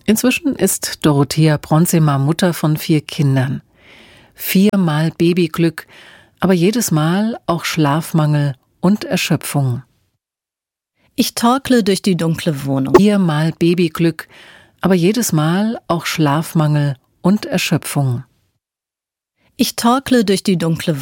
Inzwischen ist Dorothea Bronzemer Mutter von 4 Kindern. 4-mal Babyglück, aber jedes Mal auch Schlafmangel und Erschöpfung. Ich torkle durch die dunkle Wohnung. 4-mal Babyglück, aber jedes Mal auch Schlafmangel und Erschöpfung. Ich torkle durch die dunkle